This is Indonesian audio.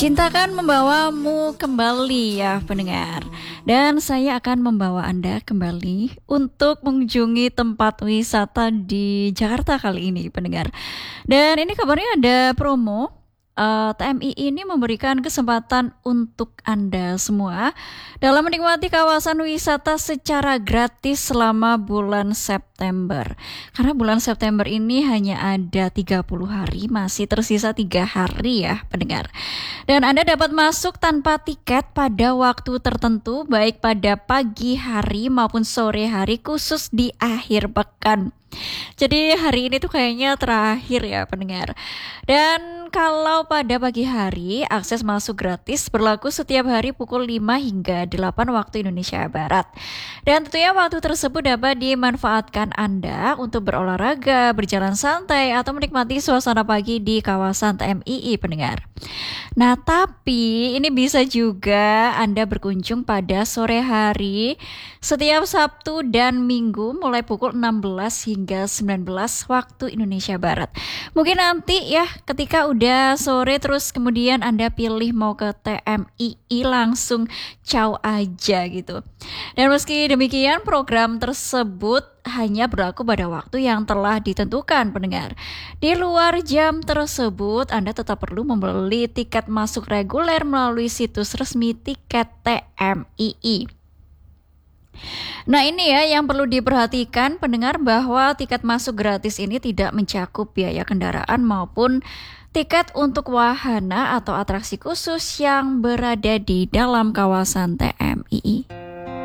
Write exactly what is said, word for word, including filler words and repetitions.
Cinta akan membawamu kembali ya pendengar. Dan saya akan membawa Anda kembali untuk mengunjungi tempat wisata di Jakarta kali ini pendengar. Dan ini kabarnya ada promo. Uh, T M I ini memberikan kesempatan untuk Anda semua dalam menikmati kawasan wisata secara gratis selama bulan September. Karena bulan September ini hanya ada tiga puluh hari, masih tersisa tiga hari ya pendengar. Dan Anda dapat masuk tanpa tiket pada waktu tertentu, baik pada pagi hari maupun sore hari, khusus di akhir pekan. Jadi hari ini tuh kayaknya terakhir ya pendengar. Dan kalau pada pagi hari, akses masuk gratis berlaku setiap hari pukul lima hingga delapan waktu Indonesia Barat. Dan tentunya waktu tersebut dapat dimanfaatkan Anda untuk berolahraga, berjalan santai, atau menikmati suasana pagi di kawasan T M I I pendengar. Nah tapi ini bisa juga Anda berkunjung pada sore hari setiap Sabtu dan Minggu mulai pukul enam belas hingga sembilan belas waktu Indonesia Barat. Mungkin nanti ya ketika udah sore terus kemudian Anda pilih mau ke T M I I langsung caw aja gitu. Dan meski demikian program tersebut hanya berlaku pada waktu yang telah ditentukan pendengar. Di luar jam tersebut Anda tetap perlu membeli tiket masuk reguler melalui situs resmi tiket T M I I. Nah ini ya yang perlu diperhatikan pendengar, bahwa tiket masuk gratis ini tidak mencakup biaya kendaraan maupun tiket untuk wahana atau atraksi khusus yang berada di dalam kawasan T M I I.